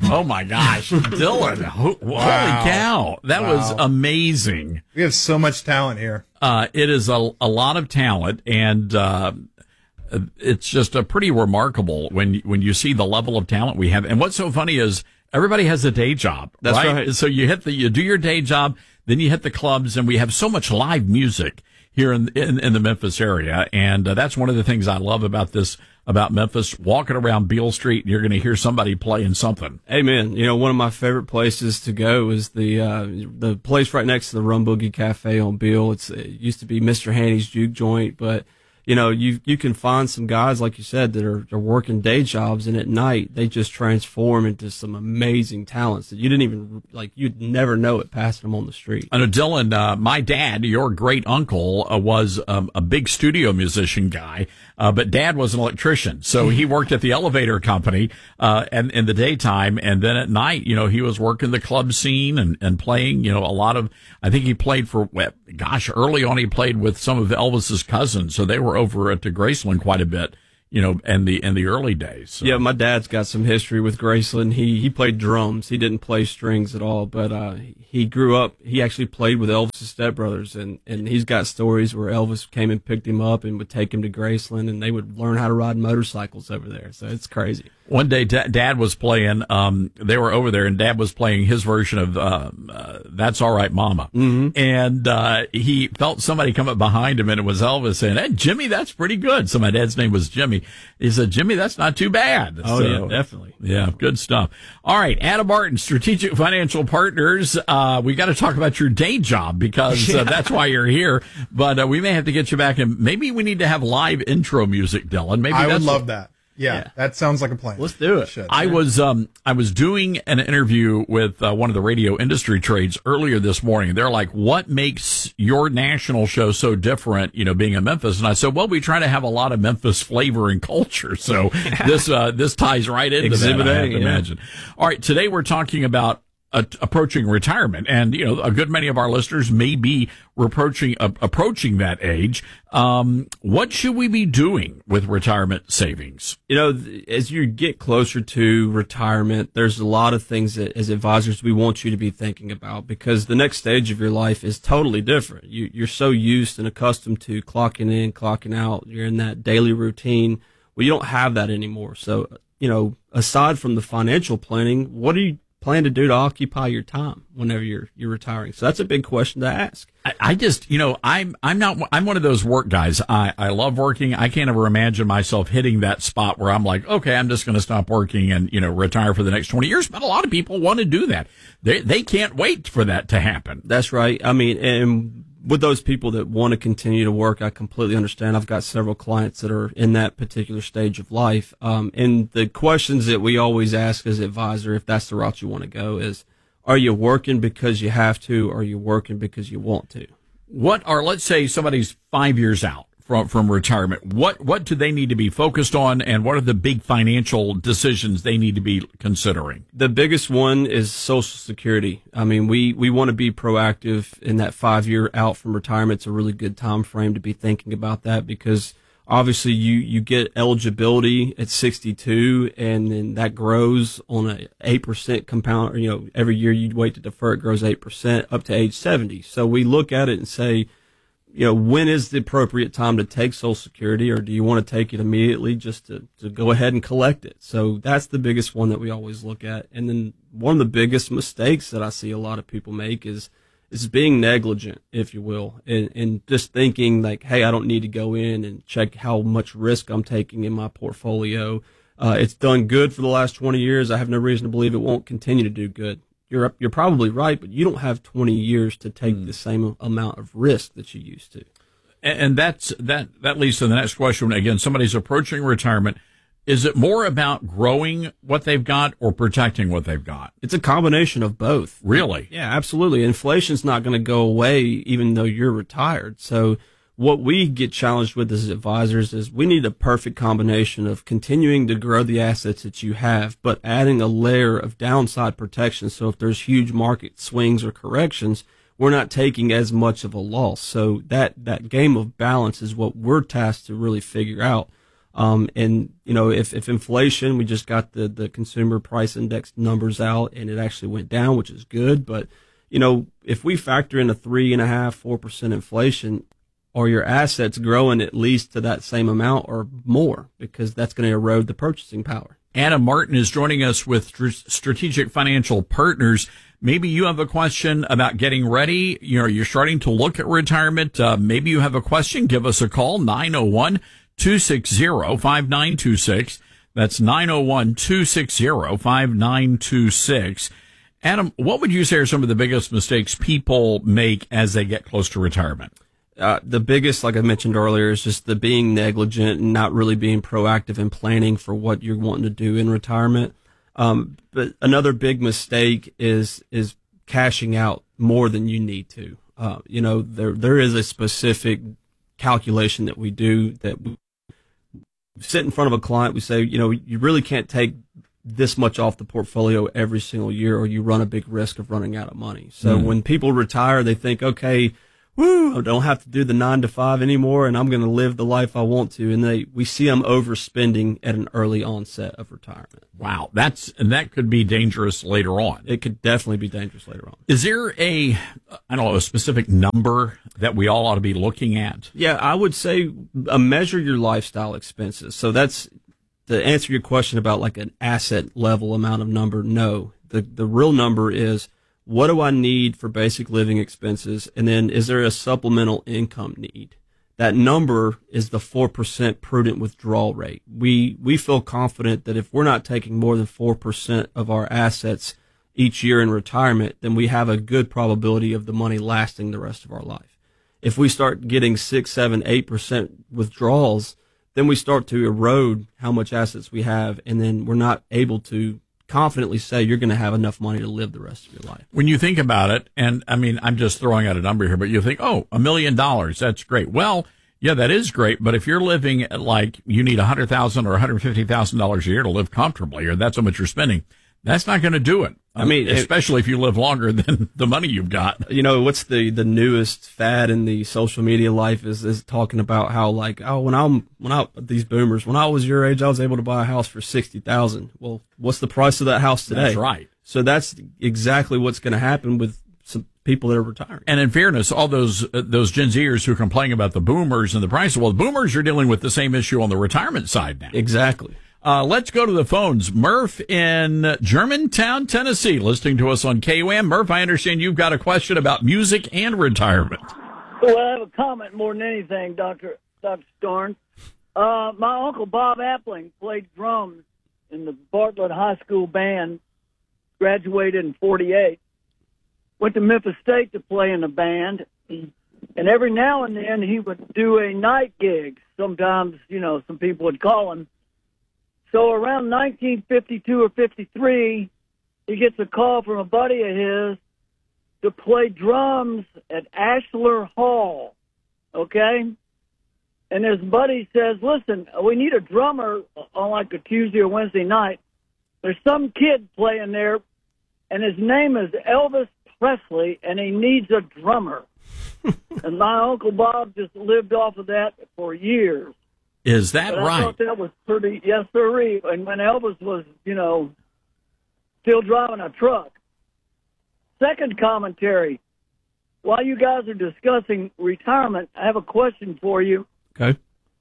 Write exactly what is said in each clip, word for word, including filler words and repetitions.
Oh, my gosh. Dylan, ho- Wow. holy cow. That Wow. was amazing. We have so much talent here. Uh, it is a, a lot of talent, and uh, it's just a pretty remarkable when, when you see the level of talent we have. And what's so funny is everybody has a day job. That's right. right. So you hit the, you do your day job, then you hit the clubs, and we have so much live music here in, in, in the Memphis area. And uh, that's one of the things I love about this, about Memphis. Walking around Beale Street, and you're going to hear somebody playing something. Amen. You know, one of my favorite places to go is the uh, the place right next to the Rum Boogie Cafe on Beale. It's, it used to be Mister Hanny's Juke Joint, but you know, you you can find some guys, like you said, that are, are working day jobs, and at night they just transform into some amazing talents that you didn't even, like, you'd never know it passing them on the street. I know, Dylan, uh, my dad, your great uncle, uh, was um, a big studio musician guy, uh, but Dad was an electrician, so he worked at the elevator company uh, and in the daytime, and then at night, you know, he was working the club scene and, and playing, you know, a lot of, I think he played for, gosh, early on he played with some of Elvis's cousins, so they were over at the Graceland quite a bit, you know, in the in the early days. So. Yeah, my dad's got some history with Graceland. He he played drums. He didn't play strings at all, but uh, he grew up. He actually played with Elvis's stepbrothers, and and he's got stories where Elvis came and picked him up and would take him to Graceland, and they would learn how to ride motorcycles over there. So it's crazy. One day, D- Dad was playing. Um, they were over there, and Dad was playing his version of uh, uh, "That's All Right, Mama," mm-hmm. and uh, he felt somebody come up behind him, and it was Elvis saying, "Hey, Jimmy, that's pretty good." So my dad's name was Jimmy. He said, "Jimmy, that's not too bad." Oh so, yeah, definitely. Yeah, good stuff. All right, Adam Martin, Strategic Financial Partners. Uh, we got to talk about your day job because uh, that's why you're here. But uh, we may have to get you back, and maybe we need to have live intro music, Dylan. Maybe I that's would love what, that. Yeah, Yeah. that sounds like a plan. Let's do it. Should. I was um I was doing an interview with uh, one of the radio industry trades earlier this morning. They're like, "What makes your national show so different?" You know, being in Memphis, and I said, "Well, we try to have a lot of Memphis flavor and culture." So this uh this ties right into Exhibit that. I A, have to yeah. imagine. All right, today we're talking about uh, approaching retirement, and you know, a good many of our listeners may be approaching uh, approaching that age. Um, what should we be doing with retirement savings? You know, th- as you get closer to retirement, there's a lot of things that as advisors we want you to be thinking about, because the next stage of your life is totally different. You, you're so used and accustomed to clocking in, clocking out. You're in that daily routine. Well, you don't have that anymore. So, you know, aside from the financial planning, what do you plan to do to occupy your time whenever you're you're retiring? So that's a big question to ask. I, I just, you know, I'm, I'm not, I'm one of those work guys. I, I love working. I can't ever imagine myself hitting that spot where I'm like, okay, I'm just going to stop working and, you know, retire for the next twenty years. But a lot of people want to do that. They, they can't wait for that to happen. That's right. I mean, and with those people that want to continue to work, I completely understand. I've got several clients that are in that particular stage of life. Um, and the questions that we always ask as advisor, if that's the route you want to go, is, are you working because you have to, or are you working because you want to? What are, let's say somebody's five years out from, from retirement. What, what do they need to be focused on, and what are the big financial decisions they need to be considering? The biggest one is Social Security. I mean, we, we want to be proactive in that five year out from retirement. It's a really good time frame to be thinking about that, because obviously you, you get eligibility at sixty-two, and then that grows on a eight percent compound, you know, every year you wait to defer, it grows eight percent up to age seventy. So we look at it and say, you know, when is the appropriate time to take Social Security, or do you want to take it immediately just to, to go ahead and collect it? So that's the biggest one that we always look at. And then one of the biggest mistakes that I see a lot of people make is, is being negligent, if you will, and, and just thinking like, hey, I don't need to go in and check how much risk I'm taking in my portfolio. Uh, it's done good for the last twenty years. I have no reason to believe it won't continue to do good. You're you're probably right, but you don't have twenty years to take mm. the same amount of risk that you used to. And, and that's that. That leads to the next question. Again, somebody's approaching retirement. Is it more about growing what they've got or protecting what they've got? It's a combination of both. Really? Yeah, absolutely. Inflation's not going to go away even though you're retired. So what we get challenged with as advisors is we need a perfect combination of continuing to grow the assets that you have, but adding a layer of downside protection. So if there's huge market swings or corrections, we're not taking as much of a loss. So that, that game of balance is what we're tasked to really figure out. Um, and, you know, if, if inflation, we just got the, the consumer price index numbers out and it actually went down, which is good. But, you know, if we factor in a three and a half, four percent inflation, are your assets growing at least to that same amount or more? Because that's going to erode the purchasing power. Adam Martin is joining us with Strategic Financial Partners. Maybe you have a question about getting ready. You know, you're starting to look at retirement. Uh, maybe you have a question. Give us a call, nine oh one, two six zero, five nine two six. That's nine oh one, two six zero, five nine two six. Adam, what would you say are some of the biggest mistakes people make as they get close to retirement? Uh, the biggest, like I mentioned earlier, is just the being negligent and not really being proactive in planning for what you're wanting to do in retirement. Um, but another big mistake is is cashing out more than you need to. Uh, you know, there there is a specific calculation that we do that we sit in front of a client. We say, you know, you really can't take this much off the portfolio every single year, or you run a big risk of running out of money. So mm. when people retire, they think, okay, woo, I don't have to do the nine to five anymore, and I'm going to live the life I want to. And they, we see them overspending at an early onset of retirement. Wow, that's and that could be dangerous later on. It could definitely be dangerous later on. Is there a, I don't know, a specific number that we all ought to be looking at? Yeah, I would say uh, measure your lifestyle expenses. So that's to answer your question about like an asset level amount of number. No, the the real number is, what do I need for basic living expenses? And then is there a supplemental income need? That number is the four percent prudent withdrawal rate. We, we feel confident that if we're not taking more than four percent of our assets each year in retirement, then we have a good probability of the money lasting the rest of our life. If we start getting six, seven, eight percent withdrawals, then we start to erode how much assets we have, and then we're not able to confidently say you're going to have enough money to live the rest of your life. When you think about it, and I mean, I'm just throwing out a number here, but you think, oh, a million dollars, that's great. Well, yeah, that is great. But if you're living like you need one hundred thousand dollars or one hundred fifty thousand dollars a year to live comfortably, or that's how much you're spending, that's not going to do it. I mean, especially it, if you live longer than the money you've got. You know, what's the, the newest fad in the social media life is, is talking about how like, oh, when I'm, when I, these boomers, when I was your age, I was able to buy a house for sixty thousand. Well, what's the price of that house today? That's right. So that's exactly what's going to happen with some people that are retiring. And in fairness, all those, uh, those Gen Zers who complain about the boomers and the price, well, the boomers are dealing with the same issue on the retirement side now. Exactly. Uh, let's go to the phones. Murph in Germantown, Tennessee, listening to us on K U M. Murph, I understand you've got a question about music and retirement. Well, I have a comment more than anything, Doctor Doctor Starnes. Uh, my uncle Bob Appling played drums in the Bartlett High School band, graduated in forty-eight, went to Memphis State to play in the band, and every now and then he would do a night gig. Sometimes, you know, some people would call him. So around nineteen fifty-two or fifty-three, he gets a call from a buddy of his to play drums at Ashler Hall, okay? And his buddy says, listen, we need a drummer on like a Tuesday or Wednesday night. There's some kid playing there, and his name is Elvis Presley, and he needs a drummer. And my Uncle Bob just lived off of that for years. Is that but right? I thought that was pretty, yes, sir. And when Elvis was, you know, still driving a truck. Second commentary. While you guys are discussing retirement, I have a question for you. Okay.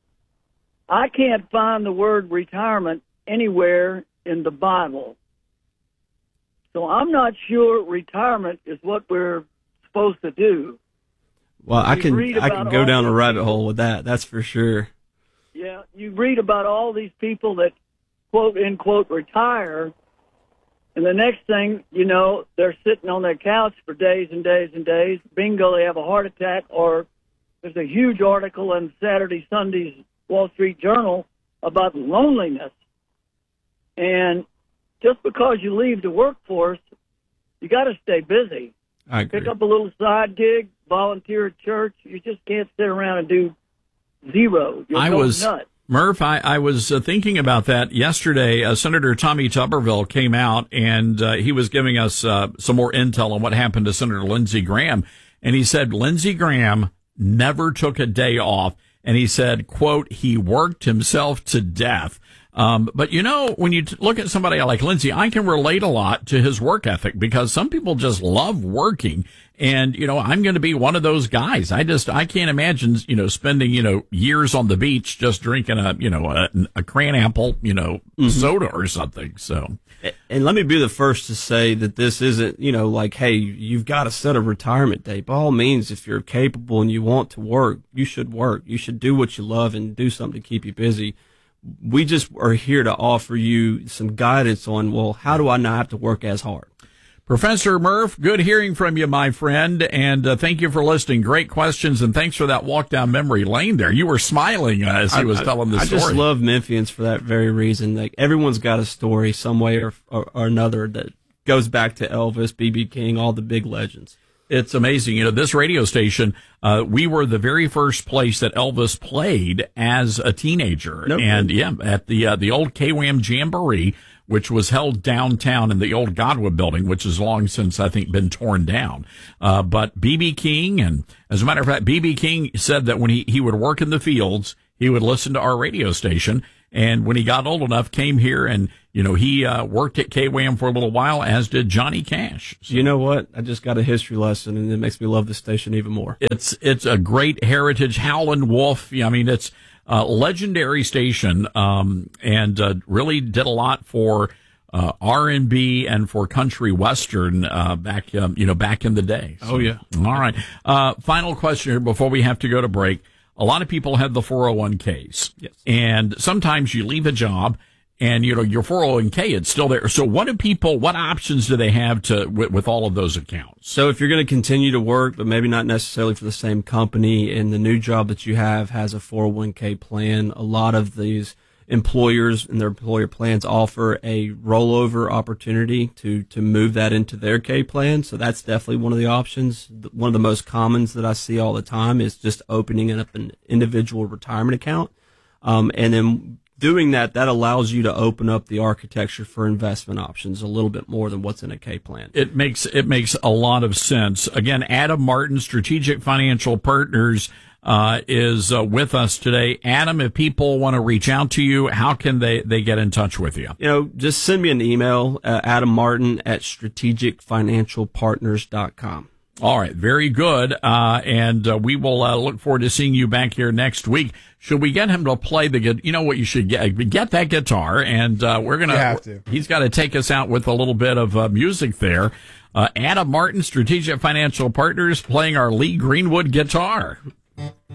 I can't find the word retirement anywhere in the Bible. So I'm not sure retirement is what we're supposed to do. Well, I can I can go down a rabbit hole with that. That's for sure. Yeah, you read about all these people that, quote, unquote, retire, and the next thing you know, they're sitting on their couch for days and days and days. Bingo, they have a heart attack, or there's a huge article in Saturday, Sunday's Wall Street Journal about loneliness. And just because you leave the workforce, you got to stay busy. I agree. Pick up a little side gig, volunteer at church. You just can't sit around and do zero. You're I was nuts. Murph. I, I was uh, thinking about that yesterday. Uh, Senator Tommy Tuberville came out and uh, he was giving us uh, some more intel on what happened to Senator Lindsey Graham, and he said Lindsey Graham never took a day off, and he said, quote, he worked himself to death. Um, but you know, when you t- look at somebody like Lindsey, I can relate a lot to his work ethic because some people just love working. And, you know, I'm going to be one of those guys. I just, I can't imagine, you know, spending, you know, years on the beach just drinking a, you know, a, a cran apple, you know, mm-hmm. soda or something. So. And let me be the first to say that this isn't, you know, like, hey, you've got to set a retirement date. By all means, if you're capable and you want to work, you should work. You should do what you love and do something to keep you busy. We just are here to offer you some guidance on, well, how do I not have to work as hard? Professor Murph, good hearing from you, my friend, and uh, thank you for listening. Great questions, and thanks for that walk down memory lane there. You were smiling uh, as he was I, telling the I story. I just love Memphians for that very reason. Like, everyone's got a story some way or, or, or another that goes back to Elvis, B B King, all the big legends. It's amazing. You know, this radio station, uh, we were the very first place that Elvis played as a teenager. Nope. And yeah, at the, uh, the old K W A M Jamboree, which was held downtown in the old Godwin building, which has long since, I think, been torn down. Uh, but B B King, and as a matter of fact, B B King said that when he, he would work in the fields, he would listen to our radio station. And when he got old enough, came here and, you know, he, uh, worked at K W A M for a little while, as did Johnny Cash. So, you know what? I just got a history lesson, and it makes me love the station even more. It's, it's a great heritage. Howlin' Wolf. I mean, it's a legendary station, um, and, uh, really did a lot for, uh, R and B and for country western, uh, back, um, you know, back in the day. So, oh, yeah. All right. Uh, final question here before we have to go to break. A lot of people have the four oh one k's. Yes. And sometimes you leave a job and, you know, your four oh one k, it's still there. So what do people, what options do they have to, with, with all of those accounts? So if you're going to continue to work, but maybe not necessarily for the same company, and the new job that you have has a four oh one k plan, a lot of these employers and their employer plans offer a rollover opportunity to, to move that into their K plan. So that's definitely one of the options. One of the most commons that I see all the time is just opening up an individual retirement account. Um, and then doing that, that allows you to open up the architecture for investment options a little bit more than what's in a K plan. It makes, it makes a lot of sense. Again, Adam Martin, Strategic Financial Partners, uh, is uh, with us today. Adam, if people want to reach out to you, how can they, they get in touch with you? You know, just send me an email, uh, Adam Martin at strategic financial partners dot com. All right. Very good. Uh, and, uh, we will, uh, look forward to seeing you back here next week. Should we get him to play the, you know what you should get, get that guitar, and, uh, we're going to have to. He's got to take us out with a little bit of, uh, music there. Uh, Adam Martin, Strategic Financial Partners, playing our Lee Greenwood guitar.